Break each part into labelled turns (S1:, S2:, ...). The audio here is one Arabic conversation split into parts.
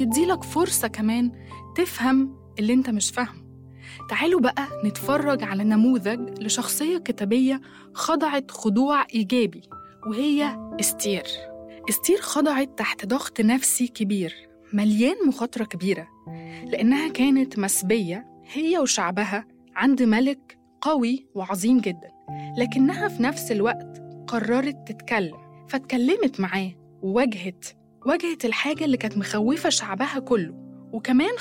S1: وتديلك فرصة كمان تفهم اللي انت مش فاهمه. تعالوا بقى نتفرج على نموذج لشخصية كتابية خضعت خضوع إيجابي، وهي استير. استير خضعت تحت ضغط نفسي كبير مليان مخاطرة كبيرة، لأنها كانت مسبية هي وشعبها عند ملك قوي وعظيم جدا، لكنها في نفس الوقت قررت تتكلم، فاتكلمت معاه وواجهت الحاجة اللي كانت مخوفة شعبها كله، وكمان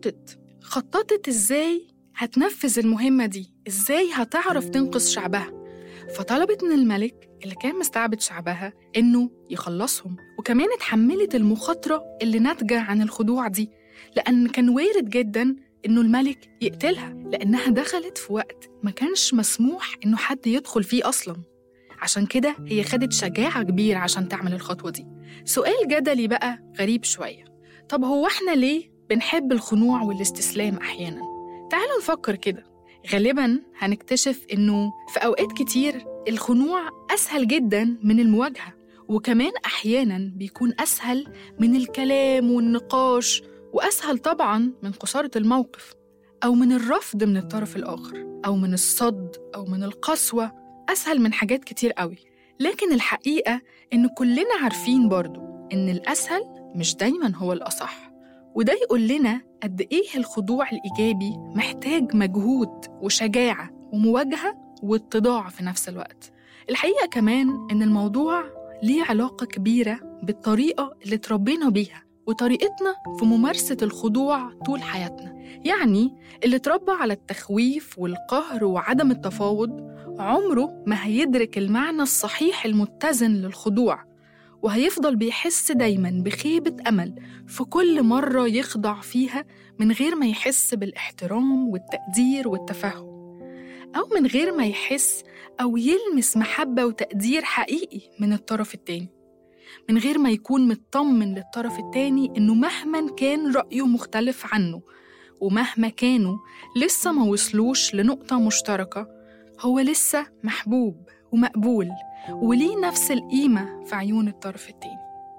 S1: خططت إزاي هتنفذ المهمة دي، إزاي هتعرف تنقذ شعبها. فطلبت من الملك اللي كان مستعبد شعبها إنه يخلصهم، وكمان اتحملت المخاطرة اللي ناتجة عن الخضوع دي، لأن كان وارد جداً إنه الملك يقتلها، لأنها دخلت في وقت ما كانش مسموح إنه حد يدخل فيه أصلاً. عشان كده هي خدت شجاعة كبيرة عشان تعمل الخطوة دي. سؤال جدلي بقى غريب شوية، طب هو إحنا ليه بنحب الخنوع والاستسلام أحياناً؟ تعالوا نفكر كده. غالباً هنكتشف إنه في أوقات كتير الخنوع أسهل جداً من المواجهة، وكمان أحياناً بيكون أسهل من الكلام والنقاش، وأسهل طبعاً من قصارة الموقف، أو من الرفض من الطرف الآخر، أو من الصد، أو من القسوة، أسهل من حاجات كتير قوي. لكن الحقيقة إن كلنا عارفين برضو إن الأسهل مش دايماً هو الأصح، وده يقول لنا قد إيه الخضوع الإيجابي محتاج مجهود وشجاعة ومواجهة واتضاع في نفس الوقت. الحقيقة كمان إن الموضوع ليه علاقة كبيرة بالطريقة اللي تربينا بيها وطريقتنا في ممارسة الخضوع طول حياتنا. يعني اللي تربى على التخويف والقهر وعدم التفاوض عمره ما هيدرك المعنى الصحيح المتزن للخضوع، وهيفضل بيحس دايماً بخيبة أمل في كل مرة يخضع فيها من غير ما يحس بالاحترام والتقدير والتفهم، أو من غير ما يحس أو يلمس محبة وتقدير حقيقي من الطرف التاني، من غير ما يكون مطمن للطرف التاني إنه مهما كان رأيه مختلف عنه، ومهما كانوا لسه ما وصلوش لنقطة مشتركة، هو لسه محبوب ومقبول وليه نفس القيمة في عيون الطرف التاني.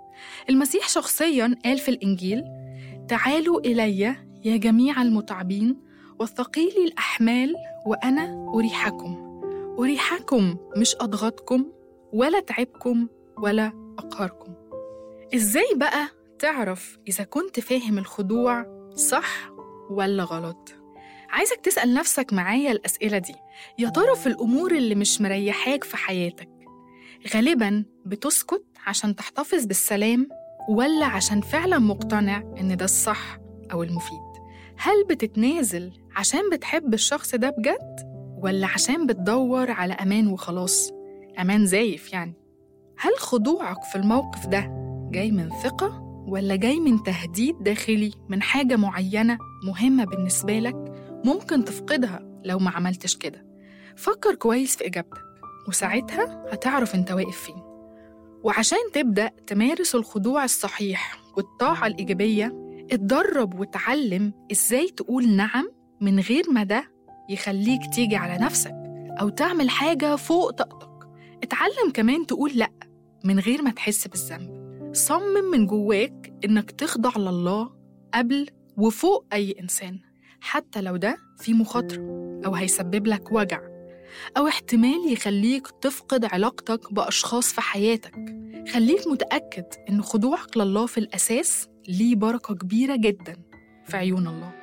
S1: المسيح شخصياً قال في الإنجيل: تعالوا إلي يا جميع المتعبين والثقيلي الأحمال وأنا أريحكم، مش أضغطكم ولا تعبكم ولا أقهركم. إزاي بقى تعرف إذا كنت فاهم الخضوع صح ولا غلط؟ عايزك تسأل نفسك معايا الأسئلة دي. يا ترى في الأمور اللي مش مريحاك في حياتك غالباً بتسكت عشان تحتفظ بالسلام، ولا عشان فعلاً مقتنع إن ده الصح أو المفيد؟ هل بتتنازل عشان بتحب الشخص ده بجد، ولا عشان بتدور على أمان وخلاص، أمان زايف يعني؟ هل خضوعك في الموقف ده جاي من ثقة، ولا جاي من تهديد داخلي من حاجة معينة مهمة بالنسبة لك ممكن تفقدها لو ما عملتش كده؟ فكر كويس في إجابتك، وساعتها هتعرف انت واقف فين. وعشان تبدأ تمارس الخضوع الصحيح والطاعة الإيجابية، اتدرب وتعلم إزاي تقول نعم من غير ما ده يخليك تيجي على نفسك أو تعمل حاجة فوق طاقتك. اتعلم كمان تقول لأ من غير ما تحس بالذنب. صمم من جواك إنك تخضع لله قبل وفوق أي إنسان، حتى لو ده في مخاطرة أو هيسبب لك وجع، أو احتمال يخليك تفقد علاقتك بأشخاص في حياتك. خليك متأكد إن خضوعك لله في الأساس ليه بركة كبيرة جداً في عيون الله.